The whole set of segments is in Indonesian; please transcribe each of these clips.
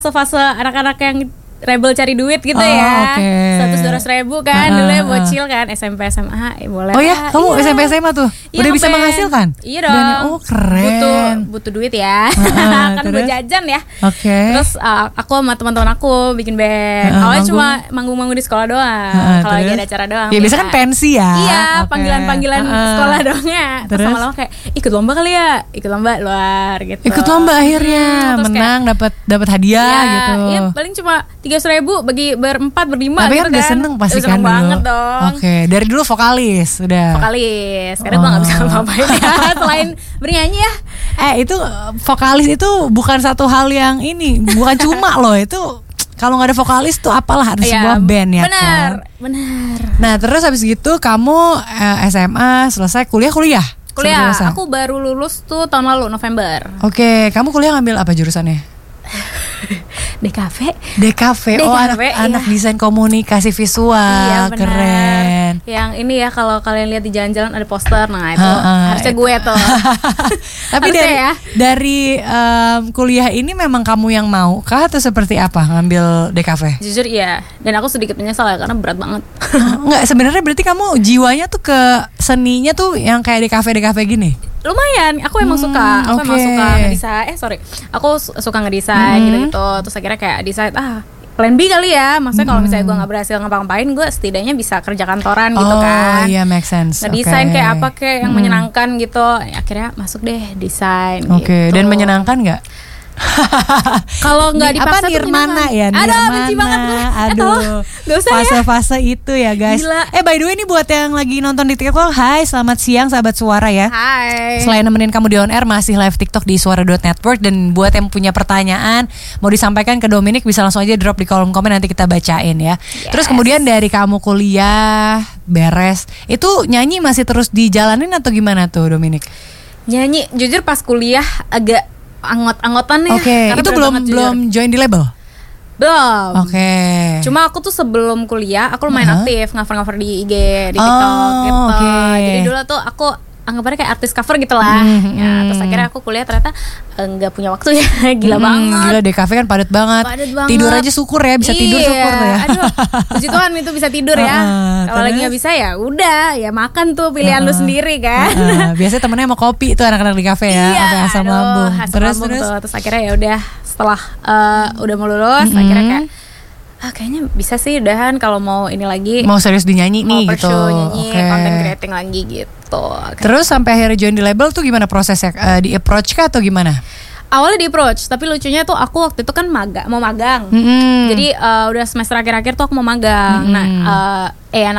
fase anak-anak yang rebel cari duit gitu ya. 100-200 ribu kan dulu ya bocil kan SMP SMA boleh. Oh ya, kamu SMP SMA tuh Iya, udah bisa menghasilkan? Iya dong. Keren. Butuh duit ya. Kan gue jajan ya. Terus aku sama teman-teman aku bikin band. Awalnya cuma manggung-manggung di sekolah doang. Kalau lagi ada acara doang. Ya biasa kan pensi ya. Iya, panggilan-panggilan sekolah doang ya. Terus lama-lama kayak ikut lomba kali ya. Ikut lomba luar gitu. Ikut lomba akhirnya menang, dapat hadiah gitu. Iya, paling cuma 300.000 bagi berempat berlima. Tapi kan udah seneng pasti kan dulu. Banget dong. Dari dulu vokalis udah. Vokalis, karena gue nggak bisa ngapain ya selain bernyanyi ya. Itu vokalis itu bukan satu hal yang ini, bukan cuma loh itu. Kalau nggak ada vokalis tuh apalah harus sebuah band ya. Benar. Nah terus habis gitu kamu SMA selesai kuliah. Aku baru lulus tuh tahun lalu November. Oke, kamu kuliah ngambil apa jurusannya? DKV. Oh anak desain komunikasi visual. Iya, keren. Yang ini ya kalau kalian lihat di jalan-jalan ada poster, nah itu harusnya gue tuh. Tapi dari kuliah ini memang kamu yang mau kah atau seperti apa ngambil DKV? Jujur iya, dan aku sedikit menyesal ya karena berat banget. Enggak, sebenarnya berarti kamu jiwanya tuh ke seninya tuh yang kayak DKV gini. Lumayan, aku emang suka. Emang suka ngedesain. Aku suka ngedesain gitu. Terus akhirnya kayak desain plan B kali ya. Maksudnya kalau misalnya gue nggak berhasil ngapa-ngapain, gue setidaknya bisa kerja kantoran gitu kan. Iya, make sense. Ngedesain kayak apa kayak yang menyenangkan gitu. Ya, akhirnya masuk deh desain. Oke. Dan menyenangkan nggak? Kalau nggak dipaksa tuh Nirmana ya. Aduh, benci banget gue. Fase-fase itu ya guys. Gila. By the way ini buat yang lagi nonton di TikTok, hai selamat siang sahabat Suara ya. Hai. Selain nemenin kamu di on air, masih live TikTok di suara.network. Dan buat yang punya pertanyaan mau disampaikan ke Dominic, bisa langsung aja drop di kolom komen, nanti kita bacain ya. Terus kemudian dari kamu kuliah beres, itu nyanyi masih terus dijalanin atau gimana tuh Dominic? Nyanyi, jujur pas kuliah agak anggot-anggotan ya. Itu belum join di label? Belum. Cuma aku tuh sebelum kuliah aku lumayan aktif cover di IG, di TikTok gitu. Jadi dulu tuh aku anggapannya kayak artis cover gitu lah. Ya, terus akhirnya aku kuliah ternyata nggak punya waktu ya. Gila banget. Gila DKV kan padat banget. Tidur aja syukur ya, bisa tidur syukur ya. Aduh, puji Tuhan itu bisa tidur ya. Kalau lagi nggak bisa ya udah, ya makan tuh pilihan lu sendiri kan. Biasanya temennya mau kopi tuh anak-anak di kafe ya, sampai asam lambung. Terus akhirnya ya udah setelah udah mau lulus akhirnya kayak kayaknya bisa sih udahan kalau mau ini lagi, mau serius di nyanyi nih gitu, nyanyi, content creating lagi gitu. Terus sampai akhirnya join di label tuh gimana prosesnya? Di approach kah atau gimana? Awalnya di approach, tapi lucunya tuh aku waktu itu kan mau magang. Jadi udah semester akhir-akhir tuh aku mau magang. Nah,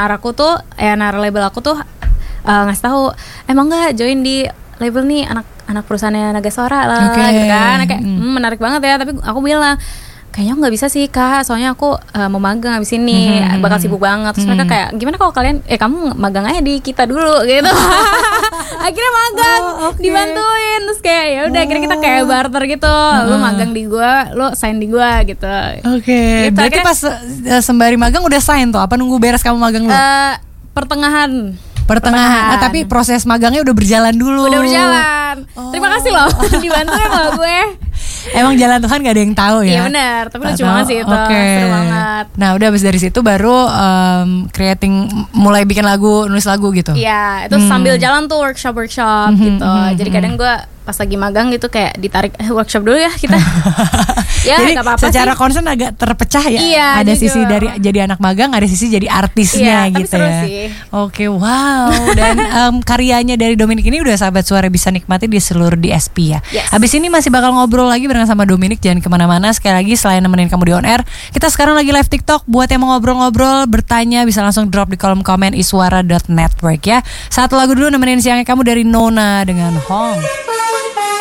A&R label aku tuh ngasih tahu, emang nggak join di label nih anak perusahaannya Naga Suara lah, gitu kan. Kayak menarik banget ya, tapi aku bilang kayaknya nggak bisa sih Kak, soalnya aku mau magang abis ini, bakal sibuk banget. Terus mereka kayak gimana kalau kalian kamu magang aja di kita dulu gitu. Akhirnya magang, dibantuin. Terus kayak ya udah akhirnya kita kayak barter gitu. Lu magang di gua, lu sign di gua gitu. Gitu, berarti pas sembari magang udah sign tuh, apa nunggu beres kamu magang lu? Pertengahan. Tapi proses magangnya udah berjalan dulu. Udah berjalan. Terima kasih loh dibantuin loh gue. Emang jalan Tuhan gak ada yang tahu ya. Iya benar, tapi lucu banget sih itu. Seru banget. Nah udah abis dari situ baru creating, mulai bikin lagu, nulis lagu gitu. Iya, itu sambil jalan tuh workshop gitu. Jadi kadang gue pas lagi magang gitu kayak ditarik workshop dulu ya kita. Ya jadi gak apa-apa secara sih. concern agak terpecah ya. Iya, ada juga. sisi dari jadi anak magang, ada sisi jadi artisnya tapi gitu seru ya. Sih. Oke, wow. Dan karyanya dari Dominic ini udah sahabat Suara bisa nikmati di seluruh DSP ya. Habis ini masih bakal ngobrol lagi bareng sama Dominic, jangan kemana-mana. Sekali lagi selain nemenin kamu di on air, kita sekarang lagi live TikTok. Buat yang mau ngobrol-ngobrol, bertanya bisa langsung drop di kolom komen iswara.network ya. Satu lagu dulu nemenin siangnya kamu dari Nona dengan Hong.